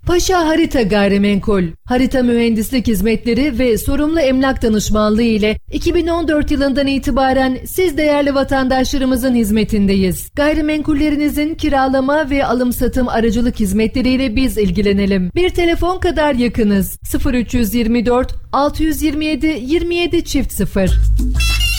Paşa Harita Gayrimenkul, harita mühendislik hizmetleri ve sorumlu emlak danışmanlığı ile 2014 yılından itibaren siz değerli vatandaşlarımızın hizmetindeyiz. Gayrimenkullerinizin kiralama ve alım-satım aracılık hizmetleriyle biz ilgilenelim. Bir telefon kadar yakınız. 0324 627 27 0